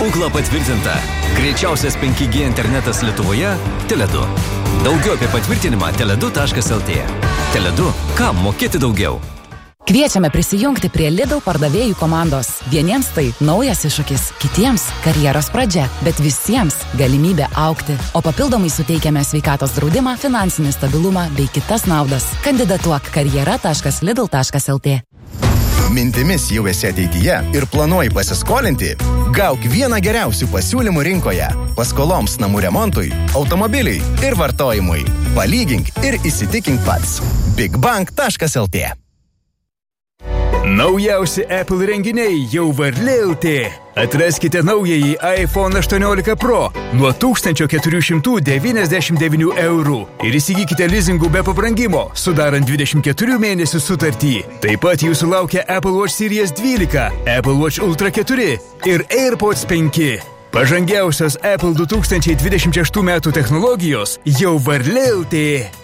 Ugla patvirtinta. Greičiausias 5G internetas Lietuvoje – Tele2. Daugiau apie patvirtinimą tele2.lt. Tele2. Kam mokėti daugiau? Kviečiame prisijungti prie Lidl pardavėjų komandos. Vieniems tai naujas iššūkis, kitiems karjeros pradžia, bet visiems galimybė augti. O papildomai suteikiame sveikatos draudimą, finansinį stabilumą bei kitas naudas. Kandidatuok karjera.lidl.lt. Mintimis jau esi ateityje ir planuoji pasiskolinti? Gauk vieną geriausių pasiūlymų rinkoje. Paskoloms namų remontui, automobiliui ir vartojimui. Palygink ir įsitikink pats. bigbank.lt. Naujausi Apple renginiai jau Varlė.lt. Atraskite naująjį iPhone 18 Pro nuo 1499 eurų ir įsigykite lizingų be pabrangimo, sudarant 24 mėnesių sutartį. Taip pat jūsų laukia Apple Watch Series 12, Apple Watch Ultra 4 ir AirPods 5. Pažangiausios Apple 2026 metų technologijos jau Varlė.lt.